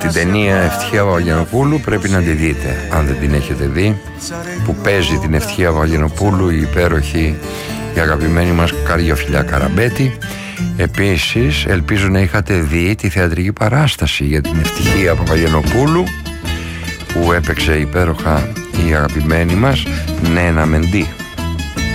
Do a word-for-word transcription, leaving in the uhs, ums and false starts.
την ταινία Ευτυχία Παπαγενοπούλου πρέπει να τη δείτε, αν δεν την έχετε δει, που παίζει την Ευτυχία Παπαγενοπούλου η υπέροχη, η αγαπημένη μας Καριοφιλιά Καραμπέτη. Επίσης ελπίζω να είχατε δει τη θεατρική παράσταση για την Ευτυχία Παπαγενοπούλου που έπαιξε υπέροχα η αγαπημένη μας Νένα Μεντή.